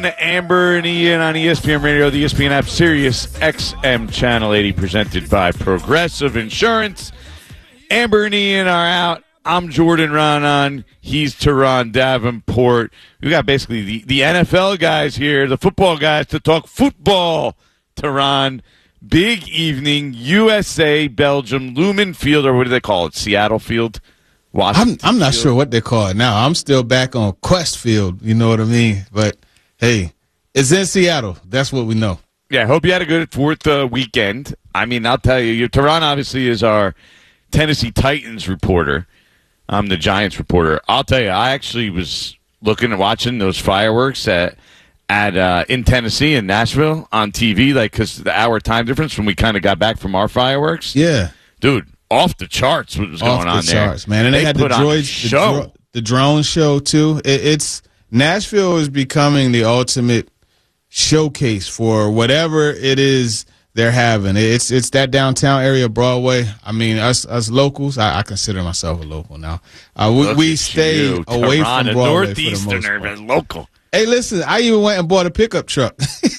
Amber and Ian on ESPN Radio, the ESPN app, Sirius XM Channel 80, presented by Progressive Insurance. Amber and Ian are out. I'm Jordan Raanan. He's Teron Davenport. We got basically the NFL guys here, the football guys, to talk football. Teron, big evening, USA, Belgium, Lumen Field, or what do they call it, Seattle Field? I'm not sure what they call it now. I'm still back on Quest Field, you know what I mean? But hey, it's in Seattle. That's what we know. Yeah, I hope you had a good fourth weekend. I mean, I'll tell you, Teron obviously is our Tennessee Titans reporter. I'm the Giants reporter. I'll tell you, I actually was looking and watching those fireworks in Tennessee and Nashville on TV, like, because the hour time difference when we kind of got back from our fireworks. Yeah. Dude, off the charts what was going on there. Charts, man. And they had the drone show, too. Nashville is becoming the ultimate showcase for whatever it is they're having. It's that downtown area, Broadway. I mean, us locals, I consider myself a local now. We stay away from Broadway Northeasterner, for the most part. Local. Hey, listen, I even went and bought a pickup truck.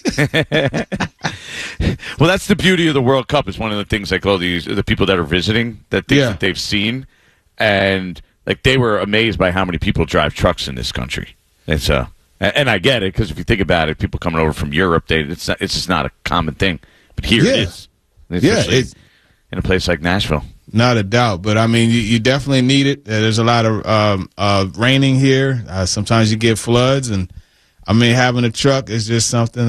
Well, that's the beauty of the World Cup. It's one of the things like all the people that are visiting that they've seen, and like they were amazed by how many people drive trucks in this country. And I get it, because if you think about it, people coming over from Europe, it's just not a common thing. But here it is. Especially in a place like Nashville. Not a doubt. But, I mean, you definitely need it. There's a lot of raining here. Sometimes you get floods. And, I mean, having a truck is just something,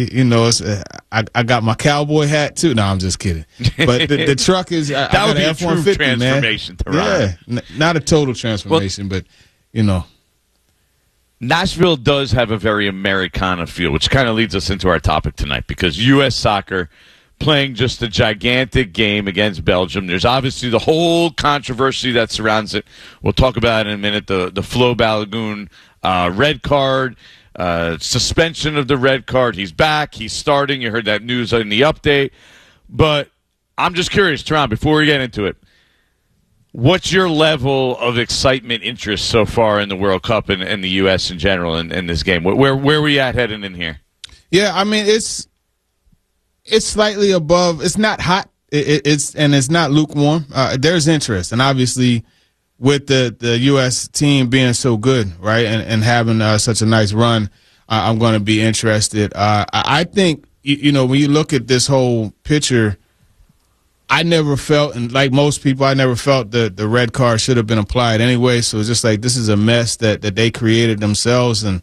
I got my cowboy hat, too. No, I'm just kidding. But the truck is I that would be a F-150, true transformation, man. Yeah, not a total transformation, but, you know. Nashville does have a very Americana feel, which kind of leads us into our topic tonight, because U.S. soccer playing just a gigantic game against Belgium. There's obviously the whole controversy that surrounds it. We'll talk about it in a minute, the Flo Balogun red card, suspension of the red card. He's back. He's starting. You heard that news in the update. But I'm just curious, Teron, before we get into it, what's your level of excitement, interest so far in the World Cup and the U.S. in general in this game? Where are we at heading in here? Yeah, I mean, it's slightly above. It's not hot. It's not lukewarm. There's interest, and obviously with the U.S. team being so good, right, and having such a nice run, I'm going to be interested. I think when you look at this whole picture, I never felt, and like most people, I never felt that the red card should have been applied anyway. So it's just like this is a mess that they created themselves, and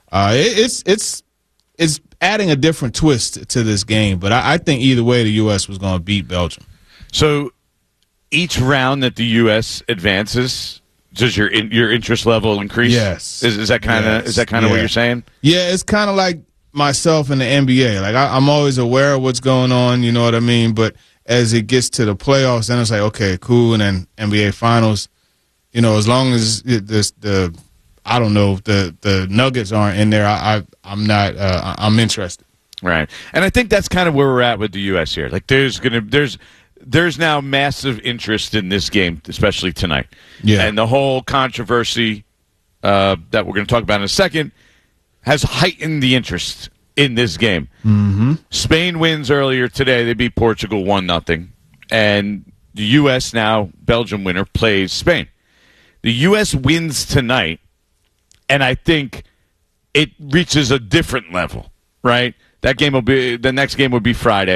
it's adding a different twist to this game. But I think either way, the U.S. was going to beat Belgium. So each round that the U.S. advances, does your interest level increase? Yes. Is that kind of what you're saying? Yeah, it's kind of like myself in the NBA. Like I'm always aware of what's going on. You know what I mean? But as it gets to the playoffs, then it's like, okay, cool, and then NBA Finals, as long as the Nuggets aren't in there, I'm interested. Right, and I think that's kind of where we're at with the U.S. here. Like, there's now massive interest in this game, especially tonight. Yeah, and the whole controversy that we're going to talk about in a second has heightened the interest in this game. Mm-hmm. Spain wins earlier today. They beat Portugal 1-0. And the U.S. now, Belgium winner, plays Spain. The U.S. wins tonight, and I think it reaches a different level, right? The next game will be Friday.